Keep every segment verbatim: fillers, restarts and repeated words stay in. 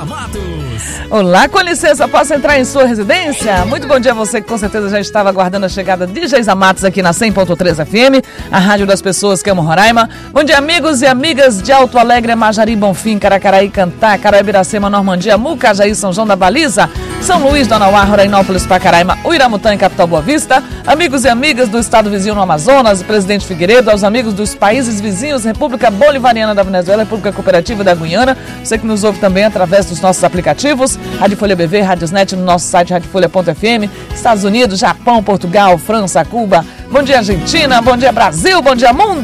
Geisa Matos. Olá, com licença, posso entrar em sua residência? Muito bom dia a você que com certeza já estava aguardando a chegada de Geisa Matos aqui na cem ponto três F M, a rádio das pessoas que amam Roraima. Bom dia, amigos e amigas de Alto Alegre, Majari, Bonfim, Caracaraí, Cantá, Caraibiracema, Normandia, Mucajaí, São João da Baliza, São Luís, Donauá, Rorainópolis, Pacaraima, Uiramutã e Capital Boa Vista, amigos e amigas do estado vizinho no Amazonas, Presidente Figueiredo, aos amigos dos países vizinhos, República Bolivariana da Venezuela, República Cooperativa da Guiana, você que nos ouve também através dos nossos aplicativos, Rádio Folha B V, Rádiosnet, no nosso site rádio folha ponto f m, Estados Unidos, Japão, Portugal, França, Cuba, bom dia Argentina, bom dia Brasil, bom dia mundo!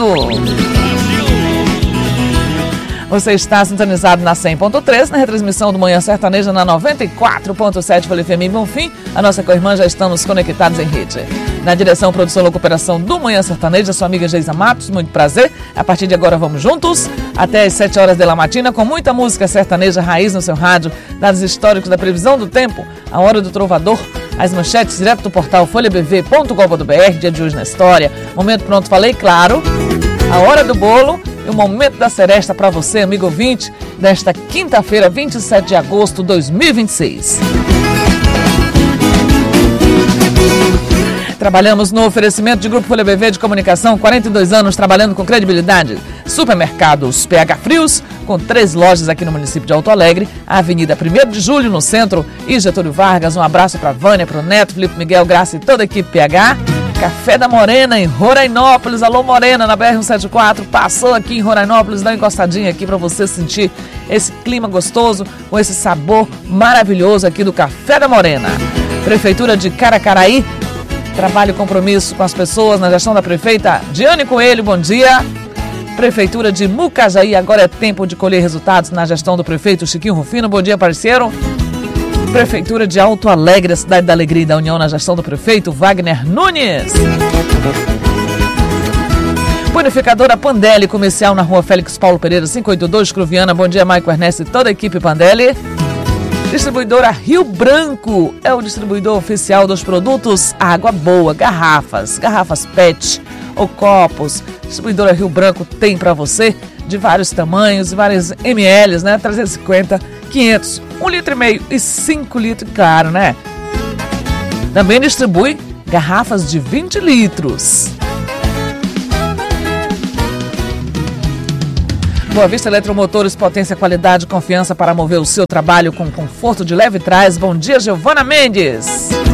Você está sintonizado na cem ponto três, na retransmissão do Manhã Sertaneja na noventa e quatro ponto sete Folha F M em Bonfim. A nossa co-irmã já estamos conectados em rede. Na direção, produção e recuperação do Manhã Sertaneja, sua amiga Geisa Matos, muito prazer. A partir de agora vamos juntos, até as sete horas da matina, com muita música sertaneja raiz no seu rádio, dados históricos da previsão do tempo, a hora do trovador, as manchetes direto do portal folha b v ponto com ponto b r, dia de hoje na história. Momento pronto, falei, claro, a hora do bolo e o momento da seresta para você, amigo ouvinte, desta quinta-feira, vinte e sete de agosto de dois mil e vinte e seis. Trabalhamos no oferecimento de Grupo Folha B V de Comunicação, quarenta e dois anos trabalhando com credibilidade. Supermercados P H Frios, com três lojas aqui no município de Alto Alegre, a Avenida primeiro de julho no centro e Getúlio Vargas. Um abraço para Vânia, para o Neto, Felipe Miguel, Graça e toda a equipe P H. Café da Morena em Rorainópolis. Alô Morena, na B R cento e setenta e quatro, passou aqui em Rorainópolis, dá uma encostadinha aqui para você sentir esse clima gostoso, com esse sabor maravilhoso aqui do Café da Morena. Prefeitura de Caracaraí, trabalho e compromisso com as pessoas na gestão da prefeita Diane Coelho, bom dia. Prefeitura de Mucajaí, agora é tempo de colher resultados na gestão do prefeito Chiquinho Rufino, bom dia parceiro. Prefeitura de Alto Alegre, a cidade da alegria e da união, na gestão do prefeito Wagner Nunes. Purificadora Pandelli, comercial na rua Félix Paulo Pereira, quinhentos e oitenta e dois, Cruviana. Bom dia, Maico Ernesto e toda a equipe Pandelli. Distribuidora Rio Branco, é o distribuidor oficial dos produtos Água Boa, garrafas, garrafas P E T ou copos. Distribuidora Rio Branco tem para você de vários tamanhos e vários ml, né? trezentos e cinquenta, quinhentos, um litro e meio e cinco litros, claro, né? Também distribui garrafas de vinte litros. Boa Vista Eletromotores, potência, qualidade, confiança para mover o seu trabalho com conforto de leve trás. Bom dia, Giovana Mendes.